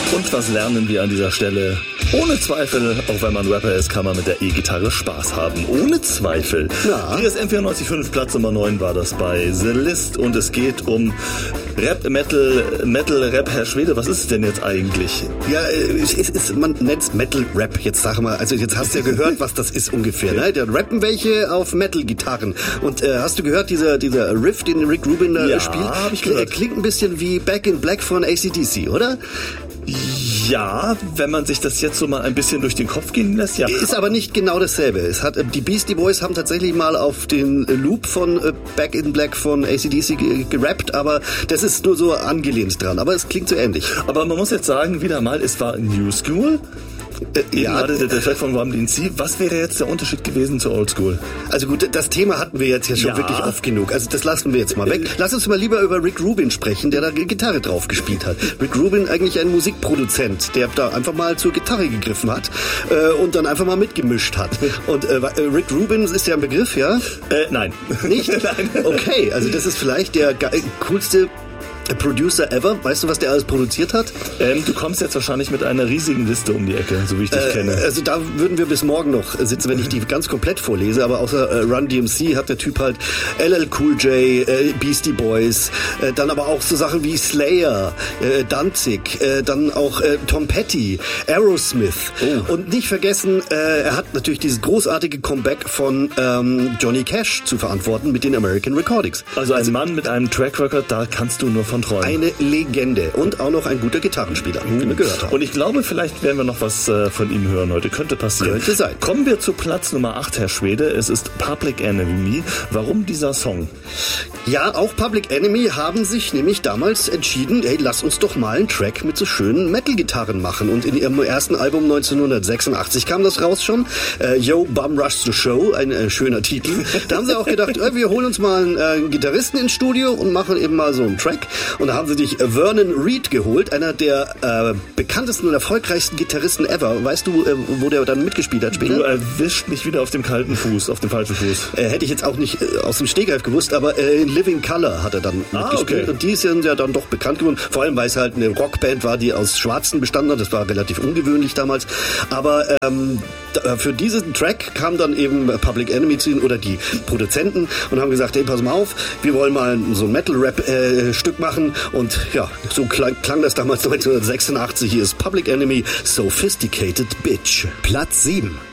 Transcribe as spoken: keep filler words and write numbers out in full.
Und was lernen wir an dieser Stelle? Ohne Zweifel, auch wenn man Rapper ist, kann man mit der E-Gitarre Spaß haben. Ohne Zweifel. Ja. Hier ist M vierundneunzig Komma fünf, Platz Nummer neun war das bei The List. Und es geht um Rap, Metal, Metal, Rap. Herr Schwede, was ist es denn jetzt eigentlich? Ja, es ist, man nennt es Metal-Rap. Jetzt sag mal, also jetzt hast du ja gehört, was das ist ungefähr. Ne? Da rappen welche auf Metal-Gitarren. Und äh, hast du gehört, dieser, dieser Riff, den Rick Rubin da ja, spielt? Hab ich gehört. Klingt ein bisschen wie Back in Black von A C D C, oder? Ja, wenn man sich das jetzt so mal ein bisschen durch den Kopf gehen lässt, ja. Ist aber nicht genau dasselbe. Es hat, die Beastie Boys haben tatsächlich mal auf den Loop von Back in Black von A C D C gerappt, aber das ist nur so angelehnt dran. Aber es klingt so ähnlich. Aber man muss jetzt sagen, wieder mal, es war New School. Äh, ja, gerade der, der Track von Rum D M C. Was wäre jetzt der Unterschied gewesen zur Old School? Also gut, das Thema hatten wir jetzt ja schon ja. wirklich oft genug. Also das lassen wir jetzt mal weg. Lass uns mal lieber über Rick Rubin sprechen, der da Gitarre drauf gespielt hat. Rick Rubin eigentlich ein Musikproduzent, der da einfach mal zur Gitarre gegriffen hat äh, und dann einfach mal mitgemischt hat. Und äh, Rick Rubin ist ja ein Begriff, ja? Äh, nein. Nicht? Nein. Okay, also das ist vielleicht der ge- coolste Producer ever. Weißt du, was der alles produziert hat? Ähm, du kommst jetzt wahrscheinlich mit einer riesigen Liste um die Ecke, so wie ich dich äh, kenne. Also da würden wir bis morgen noch sitzen, wenn ich die ganz komplett vorlese. Aber außer äh, Run D M C hat der Typ halt L L Cool J, äh, Beastie Boys, äh, dann aber auch so Sachen wie Slayer, äh, Danzig, äh, dann auch äh, Tom Petty, Aerosmith. Oh. Und nicht vergessen, äh, er hat natürlich dieses großartige Comeback von ähm, Johnny Cash zu verantworten mit den American Recordings. Also ein also, Mann mit einem Track Record, da kannst du nur von träumen. Eine Legende und auch noch ein guter Gitarrenspieler, wie wir gehört haben. Und ich glaube, vielleicht werden wir noch was äh, von ihm hören heute. Könnte passieren. Könnte sein. Kommen wir zu Platz Nummer acht, Herr Schwede. Es ist Public Enemy. Warum dieser Song? Ja, auch Public Enemy haben sich nämlich damals entschieden, hey, lass uns doch mal einen Track mit so schönen Metal-Gitarren machen. Und in ihrem ersten Album neunzehnhundertsechsundachtzig kam das raus schon. Äh, Yo, Bum Rush the Show, ein äh, schöner Titel. Da haben sie auch gedacht, äh, wir holen uns mal einen äh, Gitarristen ins Studio und machen eben mal so einen Track. Und da haben sie sich Vernon Reid geholt, einer der äh, bekanntesten und erfolgreichsten Gitarristen ever. Weißt du, äh, wo der dann mitgespielt hat später? Du erwischt mich wieder auf dem kalten Fuß, auf dem falschen Fuß. Äh, hätte ich jetzt auch nicht äh, aus dem Stegreif gewusst, aber äh, in Living Colour hat er dann ah, mitgespielt. Okay. Und die sind ja dann doch bekannt geworden. Vor allem, weil es halt eine Rockband war, die aus Schwarzen bestanden hat. Das war relativ ungewöhnlich damals. Aber ähm, da, für diesen Track kam dann eben Public Enemy zu ihnen oder die Produzenten und haben gesagt, hey, pass mal auf, wir wollen mal so ein Metal-Rap-Stück äh, machen. Und ja, so klang, klang das damals neunzehnhundertsechsundachtzig. Hier ist Public Enemy, Sophisticated Bitch. Platz sieben.